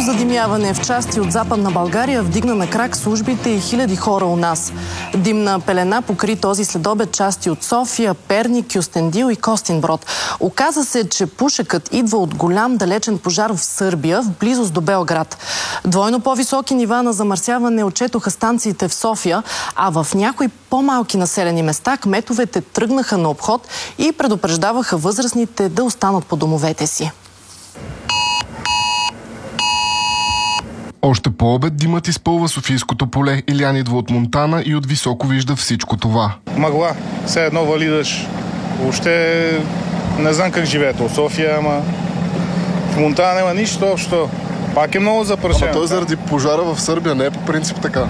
задимяване в части от Западна България вдигна на крак службите и хиляди хора у нас. Димна пелена покри този следобед части от София, Перник, Кюстендил и Костинброд. Оказа се, че пушекът идва от голям далечен пожар в Сърбия, в близост до Белград. Двойно по-високи нива на замърсяване отчетоха станциите в София, а в някои по-малки населени места кметовете тръгнаха на обход и предупреждаваха възрастните да останат по домовете си. Още по обед димът изпълва Софийското поле. Илян идва от Монтана и от високо вижда всичко това. Мъгла, все едно вали дъжд. Въобще не знам как живеете от София, ама в Монтана няма нищо общо. Пак е много запрашено. Ама той заради пожара в Сърбия не е по принцип така.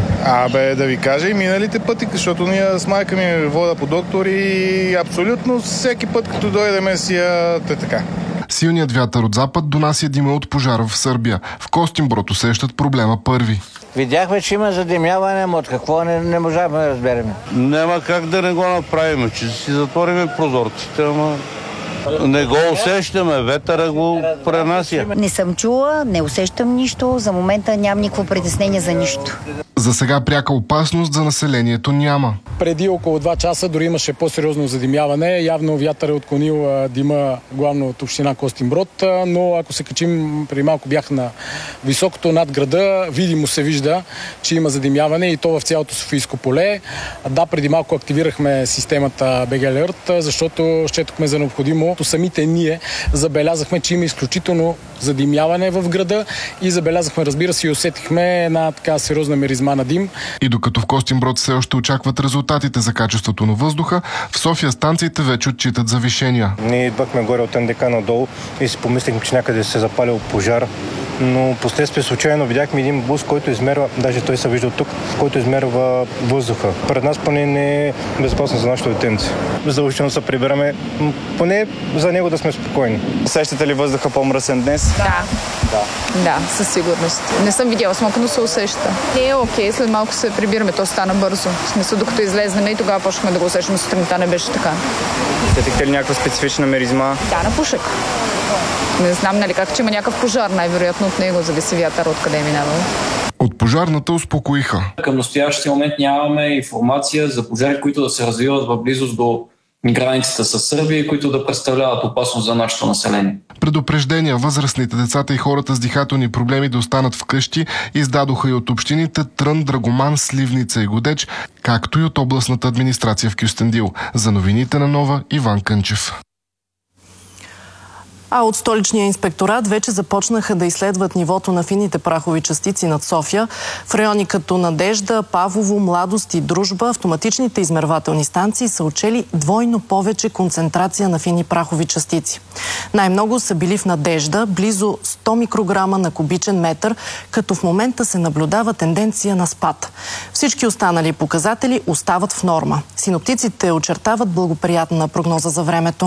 Да ви кажа и миналите пъти, защото ние с майка ми вода по доктор и абсолютно всеки път, като дойдеме си така. Силният вятър от запад донася дима от пожара в Сърбия. В Костинброд усещат проблема първи. Видяхме, че има задимяване, но от какво не можахме да разберем. Няма как да не го направим, че си затвориме прозорците, ама не го усещаме, ветъра го пренася. Не съм чула, не усещам нищо, за момента нямам никакво притеснение за нищо. За сега пряка опасност за населението няма. Преди около 2 часа дори имаше по-сериозно задимяване. Явно вятър е отклонил дима главно от община Костинброд, но ако се качим, преди малко бях на високото над града, видимо се вижда, че има задимяване и то в цялото Софийско поле. Да, преди малко активирахме системата BG Alert, защото счетохме за необходимо. Самите ние забелязахме, че има изключително задимяване в града и забелязахме, разбира се, и усетихме една така сериозна миризма на дим. И докато в Костинброд все още очакват резултатите за качеството на въздуха, в София станциите вече отчитат завишения. Ние идвахме горе от НДК надолу и си помислихме, че някъде се запалил пожар, но последствие случайно видяхме един бус, който измерва, даже той се вижда от тук, който измерва въздуха. Пред нас поне не е безопасно за нашето детенце. Задължително се прибираме, поне за него да сме спокойни. Усещате ли въздуха по-мръсен днес? Да, със сигурност. Не съм видяла смока, но се усеща. Окей, след малко се прибираме, то стана бързо. В смисъл, докато излезнем и тогава почнахме да го усещаме, сутринта не беше така. Усетихте ли някаква специфична миризма? Да, на пушек. Не знам, как, че има някакъв пожар, най-вероятно от него зависи вятър, откъде е минавал. От пожарната успокоиха. Към настоящия момент нямаме информация за пожари, които да се развиват в близост до границата с Сърбия и които да представляват опасност за нашето население. Предупреждения възрастните, децата и хората с дихателни проблеми да останат вкъщи издадоха и от общините Трън, Драгоман, Сливница и Годеч, както и от областната администрация в Кюстендил. За новините на Нова, Иван Кънчев. А от столичния инспекторат вече започнаха да изследват нивото на фините прахови частици над София. В райони като Надежда, Павлово, Младост и Дружба автоматичните измервателни станции са отчели двойно повече концентрация на фини прахови частици. Най-много са били в Надежда, близо 100 микрограма на кубичен метър, като в момента се наблюдава тенденция на спад. Всички останали показатели остават в норма. Синоптиците очертават благоприятна прогноза за времето.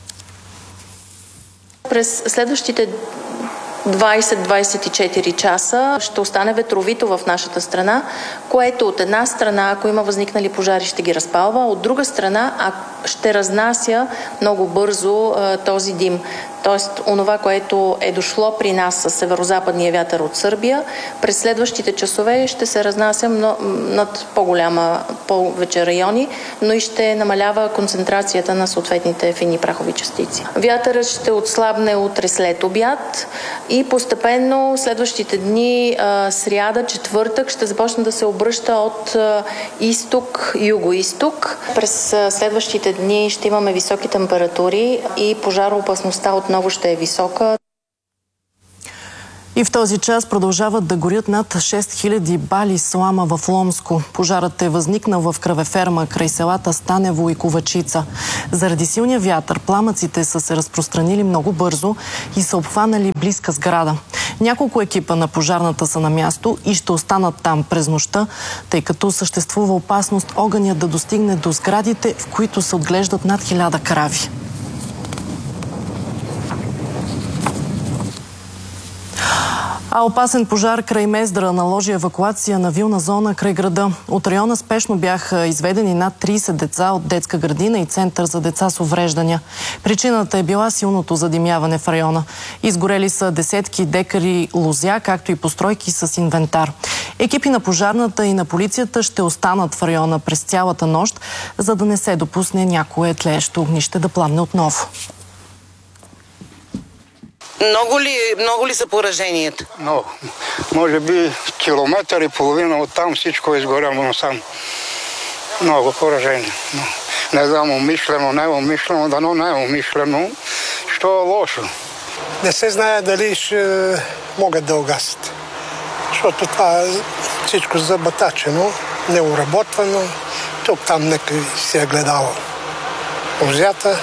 През следващите 20-24 часа ще остане ветровито в нашата страна, което от една страна, ако има възникнали пожари, ще ги разпалва, от друга страна ще разнася много бързо този дим. Тоест, онова, което е дошло при нас с северо-западния вятър от Сърбия, през следващите часове ще се разнася над повече райони, но и ще намалява концентрацията на съответните фини прахови частици. Вятърът ще отслабне утре след обяд и постепенно следващите дни, сряда, четвъртък, ще започне да се обръща от изток, юго-изток. През следващите дни ще имаме високи температури и пожароопасността отново ще е висока. И в този час продължават да горят над 6000 бали слама в Ломско. Пожарът е възникнал в кравеферма край селата Станево и Ковачица. Заради силния вятър пламъците са се разпространили много бързо и са обхванали близка сграда. Няколко екипа на пожарната са на място и ще останат там през нощта, тъй като съществува опасност огънят да достигне до сградите, в които се отглеждат над 1000 крави. А опасен пожар край Мездра наложи евакуация на вилна зона край града. От района спешно бяха изведени над 30 деца от детска градина и център за деца с увреждания. Причината е била силното задимяване в района. Изгорели са десетки декари лозя, както и постройки с инвентар. Екипи на пожарната и на полицията ще останат в района през цялата нощ, за да не се допусне някое тлеещо огнище да пламне отново. Много ли са пораженията? Много. Може би километър и половина оттам всичко е изгорено насам. Много поражения. Не знам, умишлено, не умишлено, дано не е умишлено, що е лошо. Не се знае дали ще могат да угасят. Защото това е всичко забатачено, неуработвано. Тук-там някой си е гледал лозята.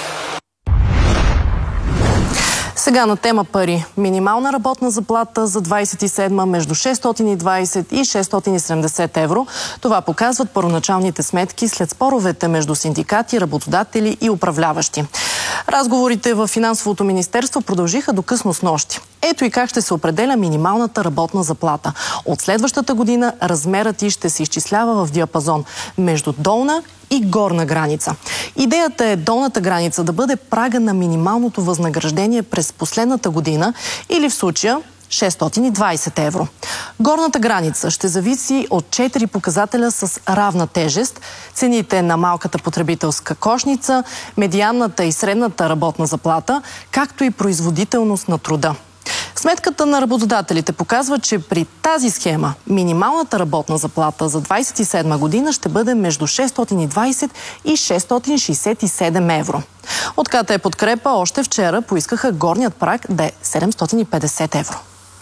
Сега на тема пари. Минимална работна заплата за 27 между 620 и 670 евро. Това показват първоначалните сметки след споровете между синдикати, работодатели и управляващи. Разговорите в Финансовото министерство продължиха до късно снощи. Ето и как ще се определя минималната работна заплата. От следващата година размерът й ще се изчислява в диапазон между долна и горна граница. Идеята е долната граница да бъде прага на минималното възнаграждение през последната година или в случая 620 евро. Горната граница ще зависи от 4 показателя с равна тежест: цените на малката потребителска кошница, медианната и средната работна заплата, както и производителност на труда. Сметката на работодателите показва, че при тази схема минималната работна заплата за 27 година ще бъде между 620 и 667 евро. От КТ Подкрепа още вчера поискаха горният праг да е 750 евро.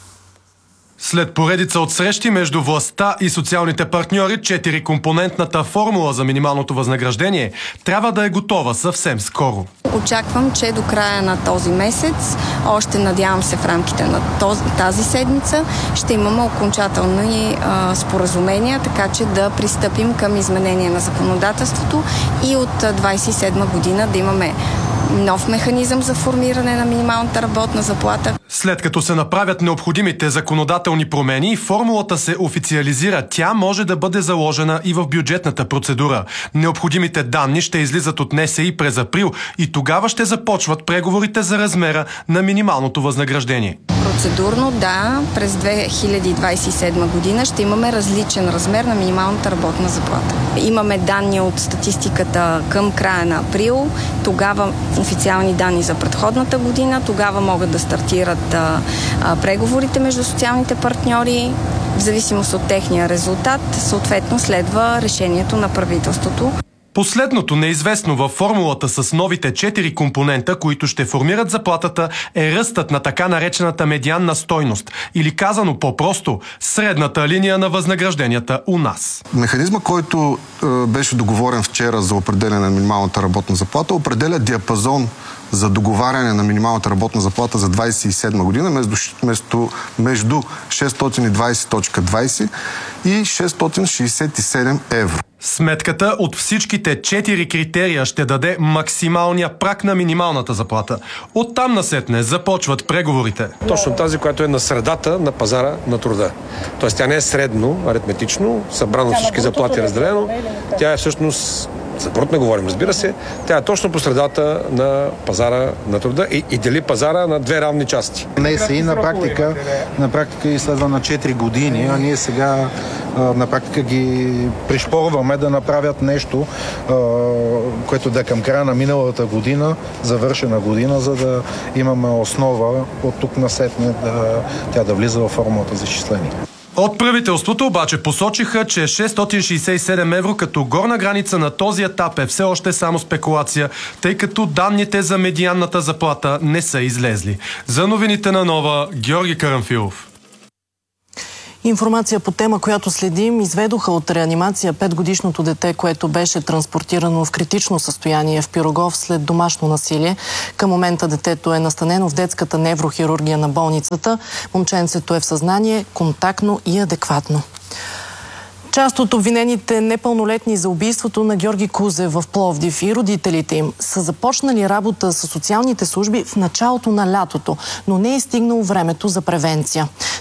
След поредица от срещи между властта и социалните партньори, 4-компонентната формула за минималното възнаграждение трябва да е готова съвсем скоро. Очаквам, че до края на този месец, още надявам се в рамките на тази седмица, ще имаме окончателни споразумения, така че да пристъпим към изменение на законодателството и от 27 година да имаме нов механизъм за формиране на минималната работна заплата. След като се направят необходимите законодателни промени, формулата се официализира. Тя може да бъде заложена и в бюджетната процедура. Необходимите данни ще излизат от НСИ през април и тогава ще започват преговорите за размера на минималното възнаграждение. Процедурно, да, през 2027 година ще имаме различен размер на минималната работна заплата. Имаме данни от статистиката към края на април, тогава официални данни за предходната година, тогава могат да стартират преговорите между социалните партньори. В зависимост от техния резултат, съответно следва решението на правителството. Последното неизвестно във формулата с новите 4 компонента, които ще формират заплатата, е ръстът на така наречената медианна стойност, или казано по-просто, средната линия на възнагражденията у нас. Механизма, който беше договорен вчера за определяне на минималната работна заплата, определя диапазон за договаряне на минималната работна заплата за 27 година между 620.20 и 667 евро. Сметката от всичките 4 критерия ще даде максималния праг на минималната заплата. Оттам насетне започват преговорите. Точно тази, която е на средата на пазара на труда. Тоест тя не е средно, аритметично, събрано всички заплати разделено. Тя е всъщност, за брутно говорим, разбира се, тя е точно по средата на пазара на труда и дели пазара на две равни части. НСИ на практика изследва на 4 години, а ние сега на практика ги пришпорваме да направят нещо, което да е към края на миналата година, завършена година, за да имаме основа от тук насетне тя да влиза във формулата за изчисление. От правителството обаче посочиха, че 667 евро като горна граница на този етап е все още само спекулация, тъй като данните за медианната заплата не са излезли. За новините на Нова, Георги Карамфилов. Информация по тема, която следим, изведоха от реанимация 5-годишното дете, което беше транспортирано в критично състояние в Пирогов след домашно насилие. Към момента детето е настанено в детската неврохирургия на болницата. Момченцето е в съзнание, контактно и адекватно. Част от обвинените непълнолетни за убийството на Георги Кузев в Пловдив и родителите им са започнали работа с социалните служби в началото на лятото, но не е стигнало времето за превенция.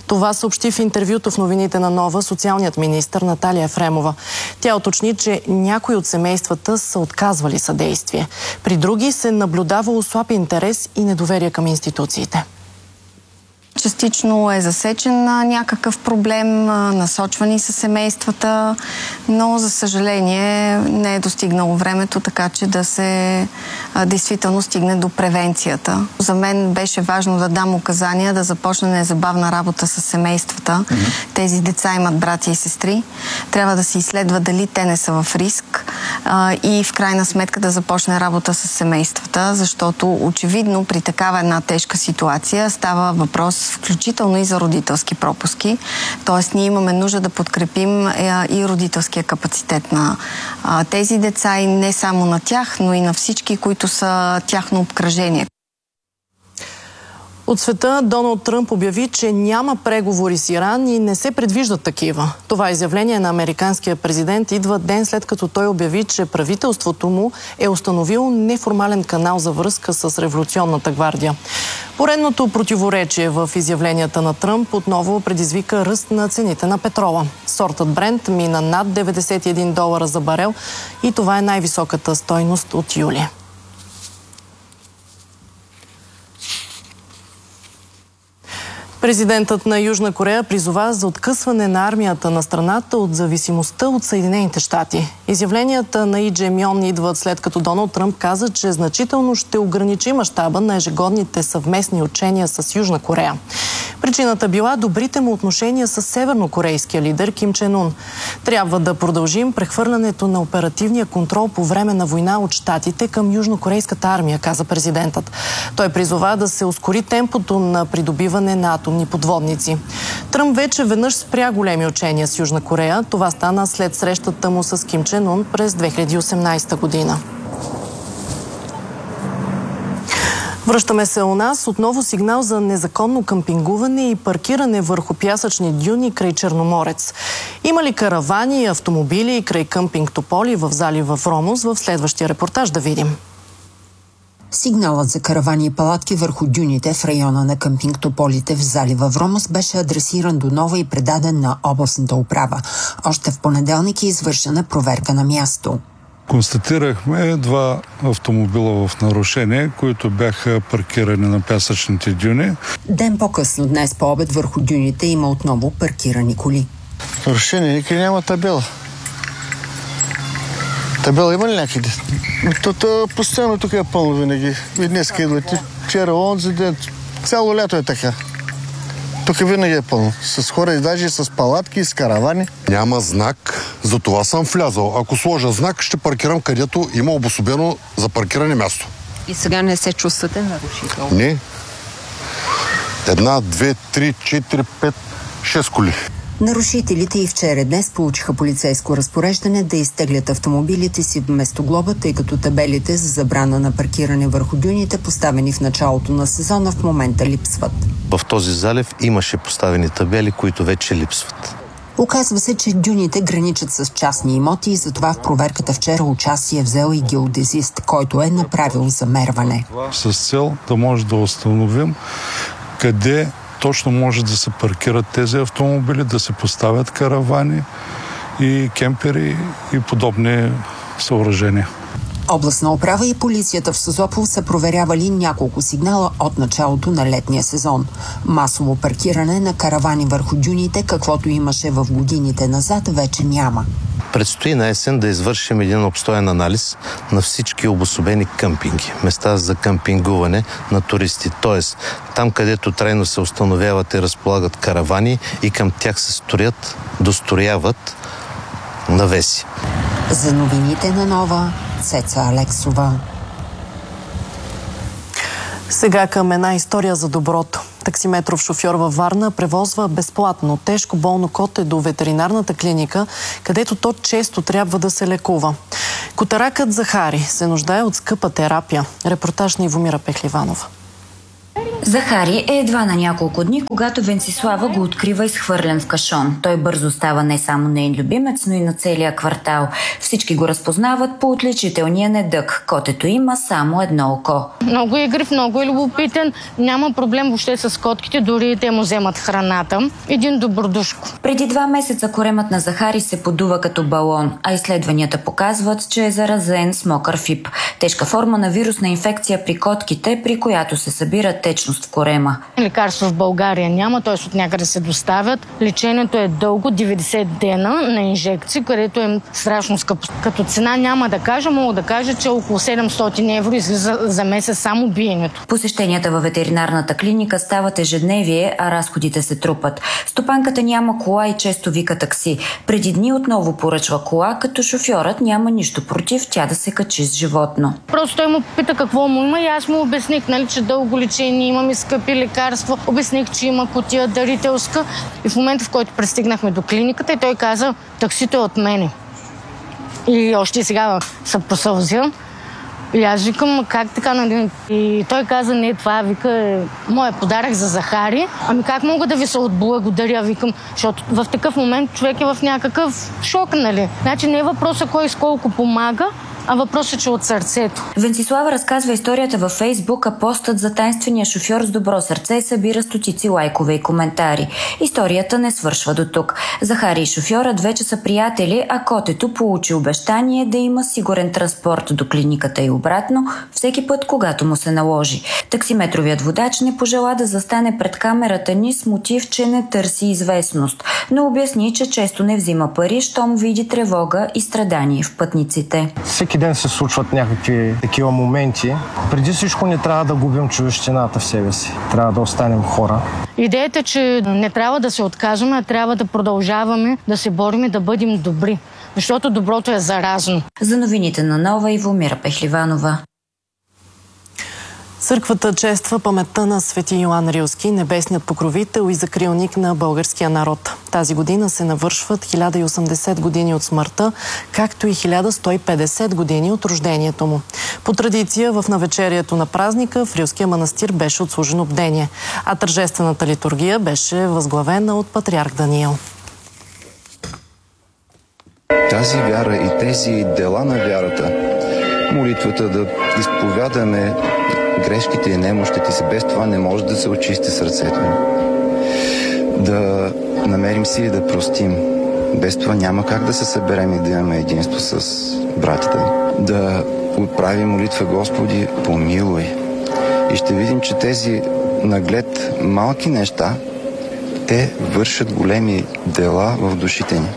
Това съобщи в интервюто в новините на Нова социалният министър Наталия Ефремова. Тя уточни, че някои от семействата са отказвали съдействие. При други се наблюдава слаб интерес и недоверие към институциите. Частично е засечен някакъв проблем, насочвани са семействата, но за съжаление не е достигнало времето, така че да се действително стигне до превенцията. За мен беше важно да дам указания да започне незабавна работа с семействата. Тези деца имат братя и сестри. Трябва да се изследва дали те не са в риск и в крайна сметка да започне работа с семействата, защото очевидно при такава една тежка ситуация става въпрос включително и за родителски пропуски. Тоест ние имаме нужда да подкрепим и родителския капацитет на тези деца и не само на тях, но и на всички, които са тяхно обкръжение. От света Доналд Тръмп обяви, че няма преговори с Иран и не се предвиждат такива. Това изявление на американския президент идва ден след като той обяви, че правителството му е установило неформален канал за връзка с революционната гвардия. Поредното противоречие в изявленията на Тръмп отново предизвика ръст на цените на петрола. Сортът Брент мина над $91 за барел и това е най-високата стойност от юли. Президентът на Южна Корея призова за откъсване на армията на страната от зависимостта от Съединените щати. Изявленията на Lee Jae-myung идват след като Доналд Тръмп каза, че значително ще ограничи мащаба на ежегодните съвместни учения с Южна Корея. Причината била добрите му отношения с севернокорейския лидер Ким Чен Ун. Трябва да продължим прехвърлянето на оперативния контрол по време на война от щатите към южнокорейската армия, каза президентът. Той призова да се ускори темпото на придобиване на атомни подводници. Тръмп вече веднъж спря големи учения с Южна Корея. Това стана след срещата му с Ким Чен Ун през 2018 година. Връщаме се у нас. Отново сигнал за незаконно къмпингуване и паркиране върху пясъчни дюни край Черноморец. Има ли каравани и автомобили край къмпинг Тополи в залива Вромос? В следващия репортаж да видим. Сигналът за каравани и палатки върху дюните в района на къмпинг Тополите в залива Вромос беше адресиран до Нова и предаден на областната управа. Още в понеделник е извършена проверка на място. Констатирахме 2 автомобила в нарушение, които бяха паркирани на пясъчните дюни. Ден по-късно днес по обед върху дюните има отново паркирани коли. Нарушение, никъде няма табела. Табела има ли някъде? Постоянно тук е пълно винаги. И днес идвате, вчера, онзи ден, цяло лято е така. Тук винаги е пълно. С хора и даже с палатки, с каравани. Няма знак, за това съм влязал. Ако сложа знак, ще паркирам където има обособено за паркиране място. И сега не се чувствате нарушител? Не. 1, 2, 3, 4, 5, 6 коли. Нарушителите и вчера и днес получиха полицейско разпореждане да изтеглят автомобилите си вместо глоба, тъй като табелите за забрана на паркиране върху дюните, поставени в началото на сезона, в момента липсват. В този залив имаше поставени табели, които вече липсват. Оказва се, че дюните граничат с частни имоти и затова в проверката вчера участие е взел и геодезист, който е направил замерване. С цел да може да установим къде точно може да се паркират тези автомобили, да се поставят каравани и кемпери и подобни съоръжения. Областна управа и полицията в Созопол са проверявали няколко сигнала от началото на летния сезон. Масово паркиране на каравани върху дюните, каквото имаше в годините назад, вече няма. Предстои на есен да извършим един обстоен анализ на всички обособени къмпинги, места за къмпингуване на туристи. Тоест, там където трайно се установяват и разполагат каравани и към тях се дострояват навеси. За новините на Нова, Цеца Алексова. Сега към една история за доброто. Таксиметров шофьор във Варна превозва безплатно тежко болно коте до ветеринарната клиника, където то често трябва да се лекува. Котаракът Захари се нуждае от скъпа терапия. Репортаж на Ивомира Пехливанова. Захари е едва на няколко дни, когато Венцислава го открива изхвърлен в кашон. Той бързо става не само нейн любимец, но и на целия квартал. Всички го разпознават по отличителния недък. Котето има само едно око. Много е игрив, много е любопитен. Няма проблем въобще с котките, дори и те му вземат храната. Един добродушко. Преди 2 месеца коремът на Захари се подува като балон, а изследванията показват, че е заразен с мокър фип. Тежка форма на вирусна инфекция при котките, при която се събира течност в корема. Лекарство в България няма, т.е. от някъде се доставят. Лечението е дълго, 90 дена на инжекции, където е страшно скъпо. Като цена няма да кажа, мога да кажа, че около 700 евро излиза за месец само биенето. Посещенията във ветеринарната клиника стават ежедневие, а разходите се трупат. Стопанката няма кола и често вика такси. Преди дни отново поръчва кола, като шофьорът няма нищо против тя да се качи с животно. Просто той му пита какво му има и аз му обясних, че дълго лечение имаме, скъпи лекарства. Обясних, че има кутия дарителска. И в момента, в който пристигнахме до клиниката, и той каза, таксито е от мене. И още сега се посълзя. И аз викам, как така, нали? И той каза, не, това, вика, е моя подарък за Захари. Ами как мога да ви се отблагодаря, викам, защото в такъв момент човек е в някакъв шок, нали? Значи не е въпросът кой с колко помага, а въпросът, че от сърцето. Венцислава разказва историята във Фейсбук, а постът за тайнствения шофьор с добро сърце събира стотици лайкове и коментари. Историята не свършва до тук. Захари и шофьорът вече са приятели, а котето получи обещание да има сигурен транспорт до клиниката и обратно, всеки път, когато му се наложи. Таксиметровият водач не пожела да застане пред камерата ни с мотив, че не търси известност, но обясни, че често не взима пари, щом види тревога и страдание в пътниците. Всеки ден се случват някакви такива моменти. Преди всичко не трябва да губим човещината в себе си. Трябва да останем хора. Идеята е, че не трябва да се откажем, а трябва да продължаваме да се борим и да бъдем добри. Защото доброто е заразно. За новините на Нова, Ивомира Пехливанова. Църквата чества паметта на свети Йоан Рилски, небесният покровител и закрилник на българския народ. Тази година се навършват 1080 години от смъртта, както и 1150 години от рождението му. По традиция, в навечерието на празника в Рилския манастир беше отслужено бдение, а тържествената литургия беше възглавена от патриарх Даниил. Тази вяра и тези дела на вярата, молитвата да изповядаме грешките и немощите си, без това не може да се очисти сърцето ни. Да намерим сили да простим. Без това няма как да се съберем и да имаме единство с братите. Да отправим молитва, Господи, помилуй. И ще видим, че тези наглед малки неща, те вършат големи дела в душите ни.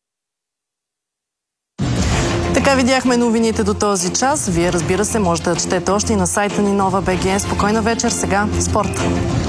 Така видяхме новините до този час. Вие, разбира се, можете да четете още и на сайта ни Нова.bg. Спокойна вечер, сега спорт.